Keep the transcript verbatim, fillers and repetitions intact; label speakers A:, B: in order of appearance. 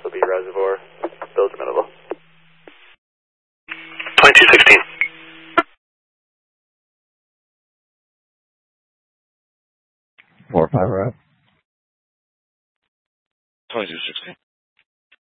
A: B Reservoir. Build amenable.
B: twenty-two sixteen.
C: Four five right.
D: twenty-two sixteen.